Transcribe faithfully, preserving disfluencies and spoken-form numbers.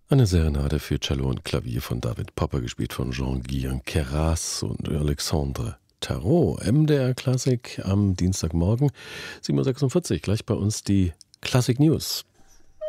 Eine Serenade für Cello und Klavier von David Popper, gespielt von Jean-Guy Queyras und Alexandre Tarot. M D R Klassik am Dienstagmorgen, sieben Uhr sechsundvierzig, gleich bei uns die Klassik News.